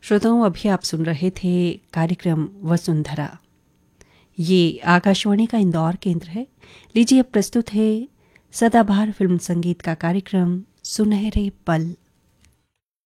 श्रोताओं, अभी आप सुन रहे थे कार्यक्रम वसुंधरा। ये आकाशवाणी का इंदौर केंद्र है। लीजिए अब प्रस्तुत है सदाबहार फिल्म संगीत का कार्यक्रम सुनहरे पल।